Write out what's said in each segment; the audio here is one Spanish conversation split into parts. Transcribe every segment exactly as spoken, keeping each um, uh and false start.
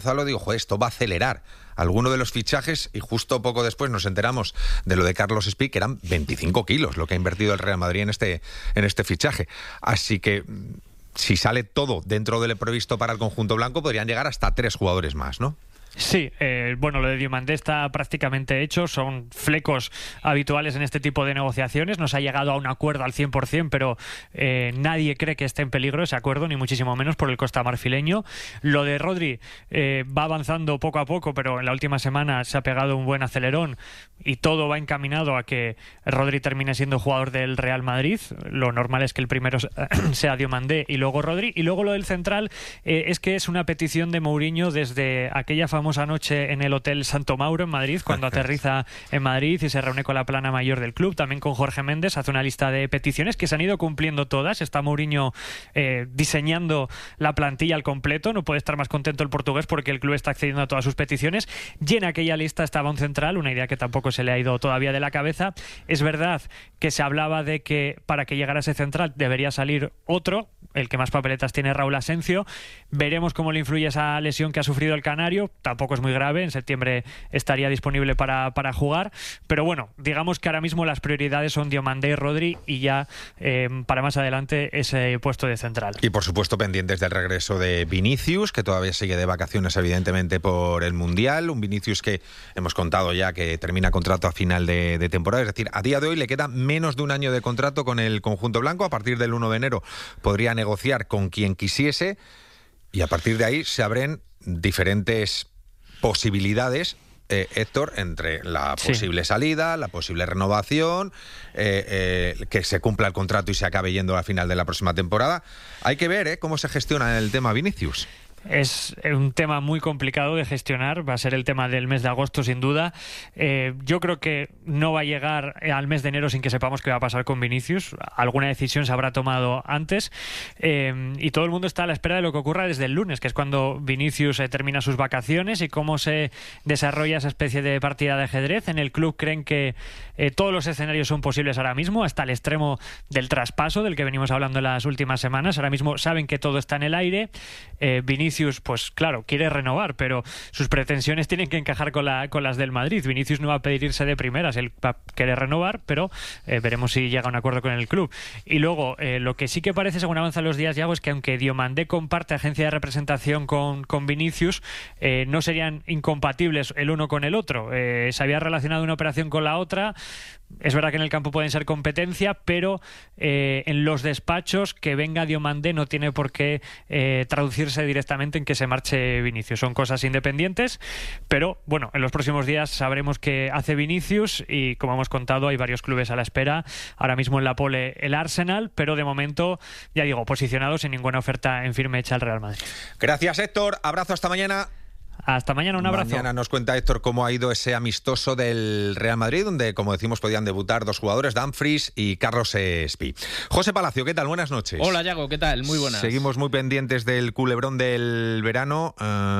Gonzalo, digo, joder, esto va a acelerar alguno de los fichajes, y justo poco después nos enteramos de lo de Carlos Espí, que eran veinticinco kilos lo que ha invertido el Real Madrid en este, en este fichaje. Así que si sale todo dentro de lo previsto para el conjunto blanco, podrían llegar hasta tres jugadores más, ¿no? Sí, eh, bueno, lo de Diomandé está prácticamente hecho, son flecos habituales en este tipo de negociaciones, no se ha llegado a un acuerdo al cien por ciento, pero eh, nadie cree que esté en peligro ese acuerdo, ni muchísimo menos por el costamarfileño. Lo de Rodri eh, va avanzando poco a poco, pero en la última semana se ha pegado un buen acelerón y todo va encaminado a que Rodri termine siendo jugador del Real Madrid. Lo normal es que el primero sea Diomandé y luego Rodri, y luego lo del central eh, es que es una petición de Mourinho desde aquella famosa famosa noche en el Hotel Santo Mauro en Madrid, cuando aterriza en Madrid y se reúne con la plana mayor del club, también con Jorge Méndez, hace una lista de peticiones que se han ido cumpliendo todas. Está Mourinho eh, diseñando la plantilla al completo, no puede estar más contento el portugués porque el club está accediendo a todas sus peticiones, y en aquella lista estaba un central, una idea que tampoco se le ha ido todavía de la cabeza. Es verdad que se hablaba de que para que llegara ese central debería salir otro, el que más papeletas tiene, Raúl Asencio. Veremos cómo le influye esa lesión que ha sufrido el canario. Tampoco es muy grave, en septiembre estaría disponible para, para jugar, pero bueno, digamos que ahora mismo las prioridades son Diomandé y Rodri, y ya eh, para más adelante ese puesto de central. Y por supuesto pendientes del regreso de Vinicius, que todavía sigue de vacaciones evidentemente por el Mundial, un Vinicius que hemos contado ya que termina contrato a final de, de temporada, es decir, a día de hoy le queda menos de un año de contrato con el conjunto blanco. A partir del uno de enero podría negociar con quien quisiese, y a partir de ahí se abren diferentes posibilidades, eh, Héctor, entre la posible sí. salida, la posible renovación, eh, eh, que se cumpla el contrato y se acabe yendo a final de la próxima temporada. Hay que ver eh, cómo se gestiona el tema Vinicius. Es un tema muy complicado de gestionar, va a ser el tema del mes de agosto sin duda. Eh, yo creo que no va a llegar al mes de enero sin que sepamos qué va a pasar con Vinicius. Alguna decisión se habrá tomado antes, eh, y todo el mundo está a la espera de lo que ocurra desde el lunes, que es cuando Vinicius eh, termina sus vacaciones, y cómo se desarrolla esa especie de partida de ajedrez. En el club creen que eh, todos los escenarios son posibles ahora mismo, hasta el extremo del traspaso del que venimos hablando en las últimas semanas. Ahora mismo saben que todo está en el aire. eh, Vinicius Vinicius, pues claro, quiere renovar, pero sus pretensiones tienen que encajar con, la, con las del Madrid. Vinicius no va a pedir irse de primeras, él va a querer renovar, pero eh, veremos si llega a un acuerdo con el club. Y luego, eh, lo que sí que parece, según avanzan los días, Yago, es que aunque Diomandé comparte agencia de representación con, con Vinicius, eh, no serían incompatibles el uno con el otro. Eh, se había relacionado una operación con la otra. Es verdad que en el campo pueden ser competencia, pero eh, en los despachos que venga Diomandé no tiene por qué eh, traducirse directamente en que se marche Vinicius. Son cosas independientes, pero bueno, en los próximos días sabremos qué hace Vinicius, y como hemos contado hay varios clubes a la espera. Ahora mismo en la pole el Arsenal, pero de momento, ya digo, posicionados sin ninguna oferta en firme hecha al Real Madrid. Gracias, Héctor. Abrazo, hasta mañana. Hasta mañana, un abrazo. Mañana nos cuenta Héctor cómo ha ido ese amistoso del Real Madrid, donde, como decimos, podían debutar dos jugadores, Dumfries y Carlos Espí. José Palacio, ¿qué tal? Buenas noches. Hola, Yago, ¿qué tal? Muy buenas. Seguimos muy pendientes del culebrón del verano,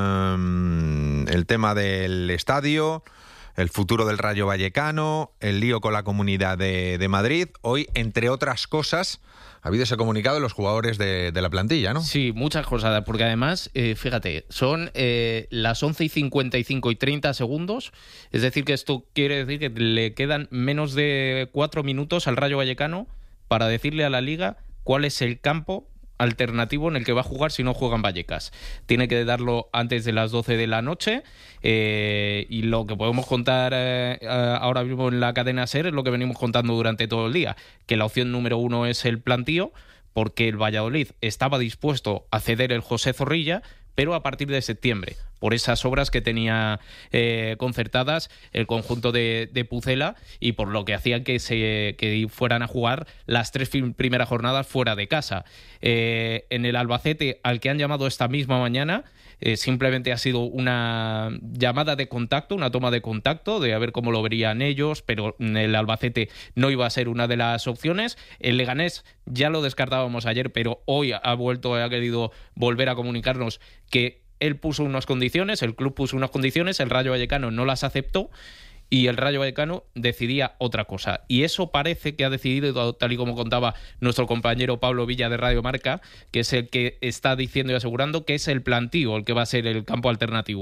um, el tema del estadio, el futuro del Rayo Vallecano, el lío con la Comunidad de, de Madrid. Hoy, entre otras cosas, ha habido ese comunicado de los jugadores de, de la plantilla, ¿no? Sí, muchas cosas, porque además, eh, fíjate, son eh, las once y cincuenta y cinco y treinta segundos, es decir, que esto quiere decir que le quedan menos de cuatro minutos al Rayo Vallecano para decirle a la Liga cuál es el campo alternativo en el que va a jugar si no juega en Vallecas. Tiene que darlo antes de las doce de la noche, eh, y lo que podemos contar eh, ahora mismo en la cadena SER es lo que venimos contando durante todo el día, que la opción número uno es el plantío, porque el Valladolid estaba dispuesto a ceder el José Zorrilla, pero a partir de septiembre, por esas obras que tenía eh, concertadas el conjunto de, de Pucela, y por lo que hacían que se que fueran a jugar las tres primeras jornadas fuera de casa. Eh, en el Albacete, al que han llamado esta misma mañana, eh, simplemente ha sido una llamada de contacto, una toma de contacto, de a ver cómo lo verían ellos, pero el Albacete no iba a ser una de las opciones. El Leganés ya lo descartábamos ayer, pero hoy ha vuelto, ha querido volver a comunicarnos que él puso unas condiciones, el club puso unas condiciones, el Rayo Vallecano no las aceptó, y el Rayo Vallecano decidía otra cosa. Y eso parece que ha decidido, tal y como contaba nuestro compañero Pablo Villa de Radio Marca, que es el que está diciendo y asegurando que es el plantío el que va a ser el campo alternativo.